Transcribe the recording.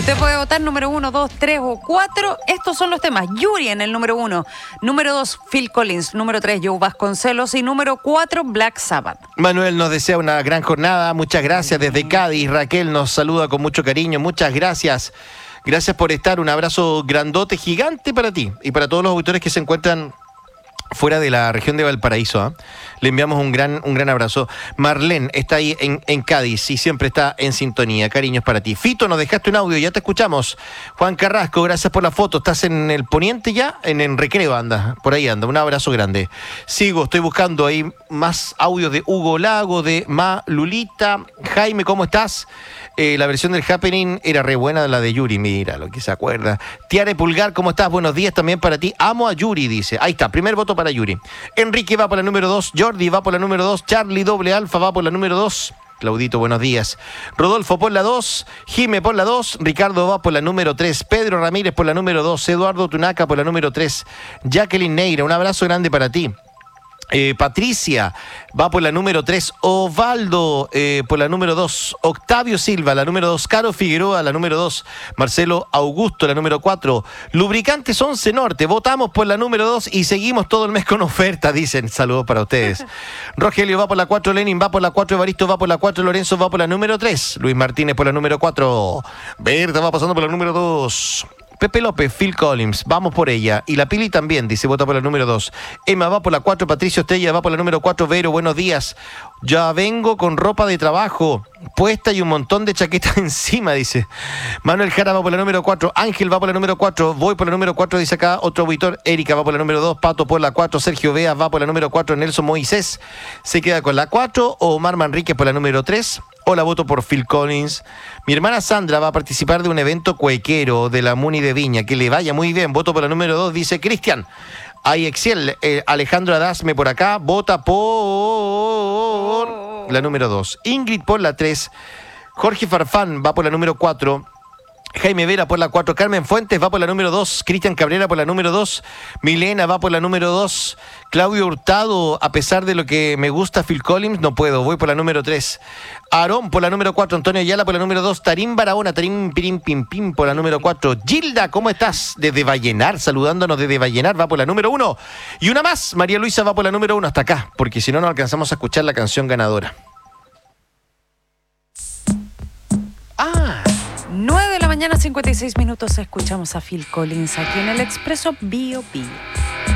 Usted puede votar número 1, 2, 3 o 4. Estos son los temas. Yuri en el número 1. Número 2, Phil Collins. Número 3, Joe Vasconcelos. Y número 4, Black Sabbath. Manuel nos desea una gran jornada. Muchas gracias desde Cádiz. Raquel nos saluda con mucho cariño. Muchas gracias. Gracias por estar. Un abrazo grandote, gigante para ti y para todos los auditores que se encuentran fuera de la región de Valparaíso. ¿Eh? Le enviamos un gran abrazo. Marlene está ahí en Cádiz y siempre está en sintonía. Cariños para ti. Fito, nos dejaste un audio, ya te escuchamos. Juan Carrasco, gracias por la foto. ¿Estás en el poniente ya? En el recreo anda, por ahí anda. Un abrazo grande. Sigo, estoy buscando ahí más audios de Hugo Lago, de Ma Lulita. Jaime, ¿cómo estás? La versión del Happening era re buena, la de Yuri, mira lo que se acuerda. Tiare Pulgar, ¿cómo estás? Buenos días también para ti. Amo a Yuri, dice. Ahí está, primer voto para Yuri. Enrique va por la número 2, Jordi va por la número 2, Charlie Doble Alfa va por la número 2. Claudito, buenos días. Rodolfo por la 2, Jime por la 2, Ricardo va por la número 3, Pedro Ramírez por la número 2, Eduardo Tunaca por la número 3, Jacqueline Neira, un abrazo grande para ti. Patricia va por la número 3, Osvaldo por la número 2, Octavio Silva, la número 2, Caro Figueroa, la número 2, Marcelo Augusto, la número 4, Lubricantes 11 Norte, votamos por la número 2 y seguimos todo el mes con oferta, dicen, saludos para ustedes. Rogelio va por la 4, Lenin va por la 4, Evaristo va por la 4, Lorenzo va por la número 3, Luis Martínez por la número 4, Berta va pasando por la número 2. Pepe López, Phil Collins, vamos por ella. Y la Pili también, dice, vota por la número 2. Emma va por la 4, Patricio Estella va por la número 4, Vero, buenos días. Ya vengo con ropa de trabajo puesta y un montón de chaquetas encima, dice. Manuel Jara va por la número 4, Ángel va por la número 4, voy por la número 4, dice acá otro auditor. Erika va por la número 2, Pato por la 4, Sergio Veas va por la número 4, Nelson Moisés se queda con la 4, Omar Manríquez por la número 3. Hola, voto por Phil Collins. Mi hermana Sandra va a participar de un evento cuequero de la Muni de Viña. Que le vaya muy bien. Voto por la número 2, dice Cristian. Hay Exiel, Alejandro Adasme por acá. Vota por la número 2. Ingrid por la 3. Jorge Farfán va por la número 4. Jaime Vera por la 4, Carmen Fuentes va por la número 2, Cristian Cabrera por la número 2, Milena va por la número 2, Claudio Hurtado, a pesar de lo que me gusta Phil Collins, no puedo, voy por la número 3, Aarón por la número 4, Antonio Ayala por la número 2, Tarín Barahona, Tarín Pirín Pim Pim por la número 4, Gilda, ¿cómo estás? Desde Vallenar, saludándonos desde Vallenar, va por la número 1, y una más, María Luisa va por la número 1, hasta acá, porque si no, no alcanzamos a escuchar la canción ganadora. 9 de la mañana, 56 minutos, escuchamos a Phil Collins aquí en el Expreso Bio Bio.